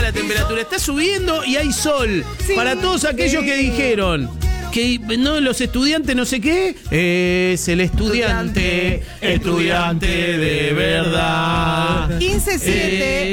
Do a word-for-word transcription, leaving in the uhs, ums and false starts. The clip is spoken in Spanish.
la temperatura. Está subiendo y hay sol. Sí. Para todos aquellos que dijeron que no, los estudiantes no sé qué, es el estudiante, estudiante de verdad. quince siete